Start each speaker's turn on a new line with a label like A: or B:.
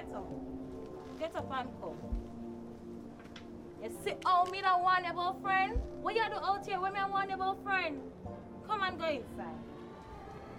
A: get up. Get up and come. You see how me don't want about friend? What you do out here when me want about friend? Come and go inside.